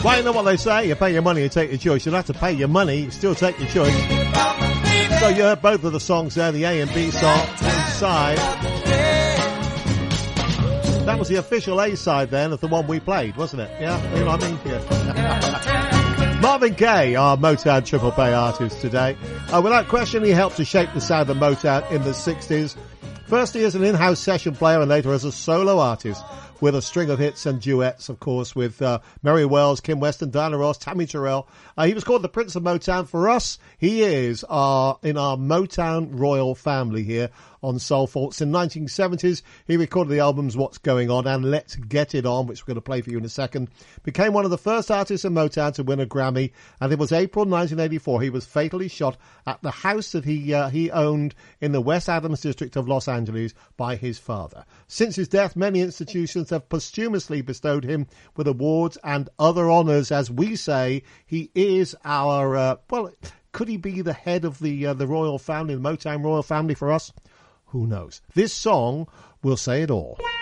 Well, you know what they say, you pay your money, you take your choice. You don't have to pay your money, you still take your choice. So you heard both of the songs there, the A and B song side. That was the official A side then of the one we played, wasn't it? Yeah, you know what I mean? Yeah. Marvin Gaye, our Motown Triple Play artist today. Without question, he helped to shape the sound of Motown in the 60s. Firstly as an in-house session player and later as a solo artist, with a string of hits and duets, of course, with Mary Wells, Kim Weston, Diana Ross, Tammy Terrell. He was called the Prince of Motown. For us, he is in our Motown royal family here on Soul Faults. In the 1970s, he recorded the albums What's Going On and Let's Get It On, which we're going to play for you in a second. Became one of the first artists in Motown to win a Grammy, and it was April 1984 he was fatally shot at the house that he owned in the West Adams district of Los Angeles by his father. Since his death, many institutions have posthumously bestowed him with awards and other honours. As we say, he is our, could he be the head of the royal family, the Motown royal family for us? Who knows? This song will say it all.